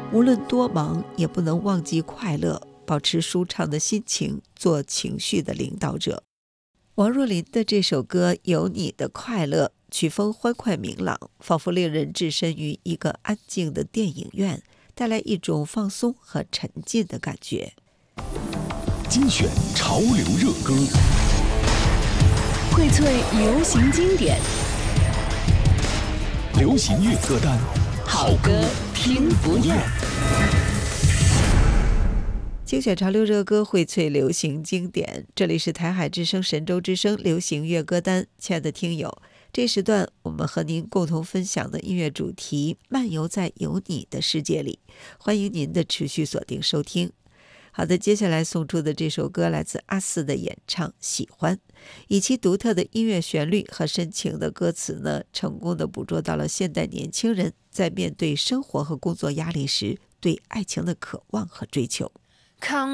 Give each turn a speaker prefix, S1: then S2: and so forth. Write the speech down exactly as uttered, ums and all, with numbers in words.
S1: 无论多忙，也不能忘记快乐，保持舒畅的心情，做情绪的领导者。王若琳的这首歌《有你的快乐》，曲风欢快明朗，仿佛令人置身于一个安静的电影院，带来一种放松和沉浸的感觉。
S2: 精选潮流热歌，
S3: 荟萃流行经典，
S2: 流行乐歌单，
S3: 好歌听不厌。
S1: 精选潮流热歌，荟萃流行经典。这里是台海之声、神州之声流行乐歌单。亲爱的听友，这时段我们和您共同分享的音乐主题，漫游在有你的世界里。欢迎您的持续锁定收听。好的，接下来送出的这首歌来自阿肆的演唱《喜欢》，以其独特的音乐旋律和深情的歌词呢，成功的捕捉到了现代年轻人在面对生活和工作压力时对爱情的渴望和追求。
S4: 抗